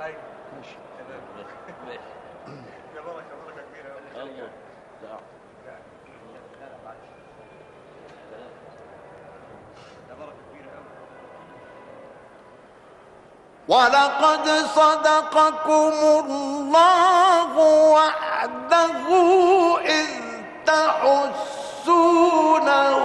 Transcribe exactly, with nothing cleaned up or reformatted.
ماشي تمام ماشي. يا بركه بركه كبيره قوي. الله. لا. لا لا معلش ده بركه كبيره قوي. ولقد صدقكم الله وعده إذ تحسونه